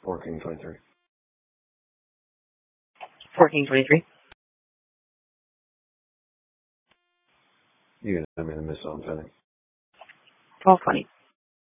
1423. 1423. You can send me the missile, Penny. 1220.